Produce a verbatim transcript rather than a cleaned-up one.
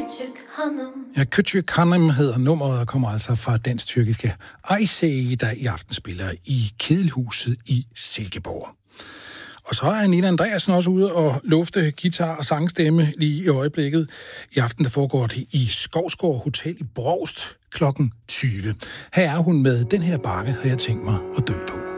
küçük hanım. Ja, Küçük Hanım hedder nummeret og kommer altså fra dansk-tyrkiske Aysel, der i aften spiller i Kedelhuset i Silkeborg. Og så er Nina Andreasen også ude og lufte guitar og sangstemme lige i øjeblikket. I aften der foregår det i Skovsgård Hotel i Brovst klokken tyve. Her er hun med Den her bakke, har jeg tænkt mig at dø på.